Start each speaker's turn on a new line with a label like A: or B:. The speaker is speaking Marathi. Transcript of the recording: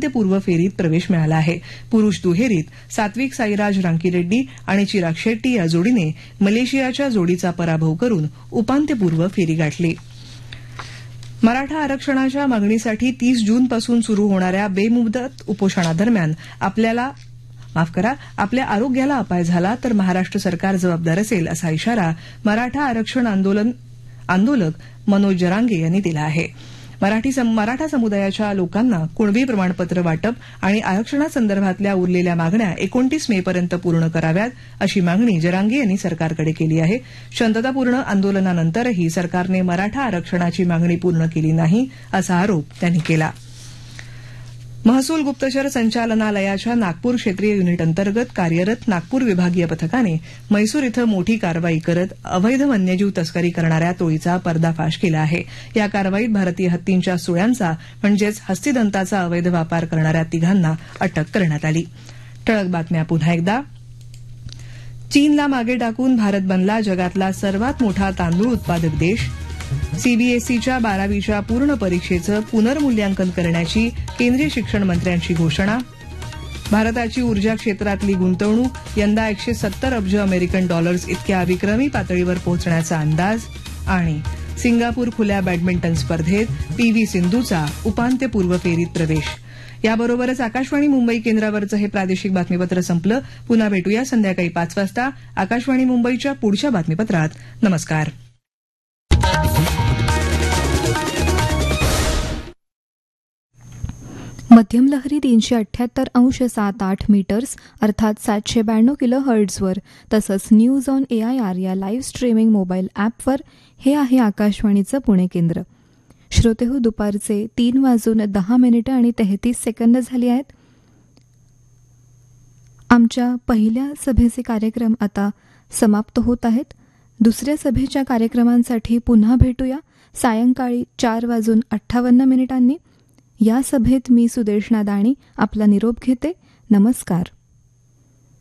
A: उपांत्यपूर्व फेरीत प्रवेश मिळाला आहे. पुरुष दुहेरीत सात्विक साईराज रांकीरेड्डी आणि चिराग शेट्टी या जोडीने मलेशियाच्या जोडीचा पराभव करून उपांत्यपूर्व फेरी गाठली. मराठा आरक्षणाच्या मागणीसाठी 30 जूनपासून सुरू होणाऱ्या बेमुदत उपोषणादरम्यान आपल्या आरोग्याला अपाय झाला तर महाराष्ट्र सरकार जबाबदार असेल असा इशारा मराठा आरक्षण आंदोलक मनोज जरांगे यांनी दिला आहे. मराठा समुदायाच्या लोकांना कुणबी प्रमाणपत्र वाटप आणि आरक्षणासंदर्भातल्या उरलेल्या मागण्या 29 मेपर्यंत पूर्ण कराव्यात अशी मागणी जरांगे यांनी सरकारकडे केली आहे. शांततापूर्ण आंदोलनानंतरही सरकारने मराठा आरक्षणाची मागणी पूर्ण केली नाही असा आरोप त्यांनी केला. महसूल गुप्तचर संचालनालयाच्या नागपूर क्षेत्रीय युनिट अंतर्गत कार्यरत नागपूर विभागीय पथकाने म्हैसूर इथं मोठी कारवाई करत अवैध वन्यजीव तस्करी करणाऱ्या टोळीचा पर्दाफाश केला आहे. या कारवाईत भारतीय हत्तींच्या सुळ्यांचा म्हणजेच हस्तिदंताचा अवैध व्यापार करणाऱ्या तिघांना अटक करण्यात आली. ठळक बातम्या पुन्हा एकदा. चीनला मागे टाकून भारत बनला जगातला सर्वात मोठा तांदूळ उत्पादक देश. सीबीएसईच्या 12वीच्या पूर्ण परीक्षेचं पुनर्मूल्यांकन करण्याची केंद्रीय शिक्षण मंत्र्यांची घोषणा. भारताची ऊर्जा क्षेत्रातली गुंतवणूक यंदा 170 अब्ज अमेरिकन डॉलर्स इतक्या विक्रमी पातळीवर पोहोचण्याचा अंदाज. आणि सिंगापूर खुल्या बॅडमिंटन स्पर्धेत पीव्ही सिंधूचा उपांत्यपूर्व फेरीत प्रवेश. याबरोबरच आकाशवाणी मुंबई केंद्रावरचं हे प्रादेशिक बातमीपत्र संपलं. पुन्हा भेटूया संध्याकाळी 5 वाजता आकाशवाणी मुंबईच्या पुढच्या बातमीपत्रात. नमस्कार.
B: मध्यम लहरी 378.78 मीटर्स अर्थात 792 किलोहर्ट्झवर तसंच न्यूज ऑन AIR या लाईव्ह स्ट्रीमिंग मोबाईल ॲपवर हे आहे आकाशवाणीचं पुणे केंद्र. श्रोतेहो, दुपारचे 3:10 आणि 33 सेकंद झाली आहेत. आमच्या पहिल्या सभेचे कार्यक्रम आता समाप्त होत आहेत. दुसऱ्या सभेच्या कार्यक्रमांसाठी पुन्हा भेटूया सायंकाळी 4:58. या सभेत मी सुदेशना दाणी आपला निरोप घेते. नमस्कार.